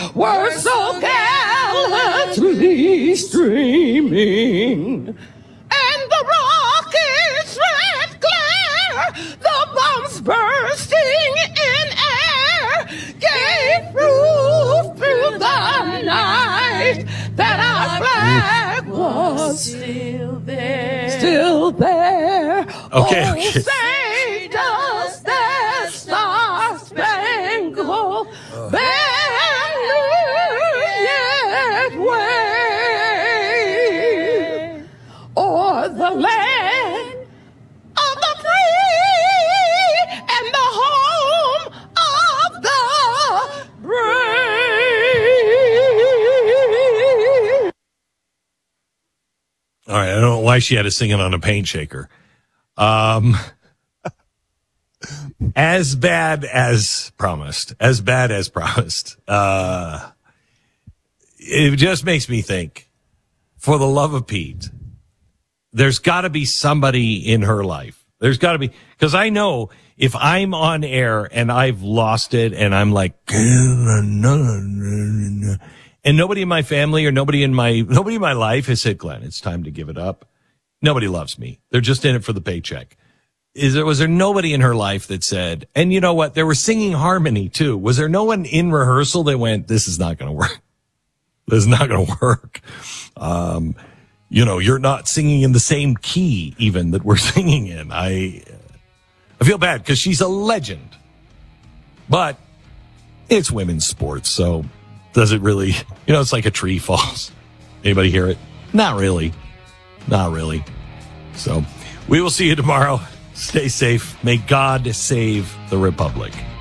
were so gallantly streaming, and the rocket's red glare, the bombs bursting in air, gave proof through the night that our flag was still there. Still there. Okay. Say, does that star-spangled banner yet wave o'er the land of the free and the home of the brave? All right, I don't know why she had to sing it on a paint shaker. As bad as promised. It just makes me think, for the love of Pete, there's got to be somebody in her life. There's got to be, because I know if I'm on air and I've lost it and I'm like, and nobody in my family or nobody in my life has said, Glenn, it's time to give it up. Nobody loves me. They're just in it for the paycheck. Was there nobody in her life that said, and you know what? They were singing harmony too. Was there no one in rehearsal that went, this is not going to work. This is not going to work. You're not singing in the same key even that we're singing in. I feel bad because she's a legend, but it's women's sports. So does it really, it's like a tree falls. Anybody hear it? Not really. So we will see you tomorrow. Stay safe. May God save the Republic.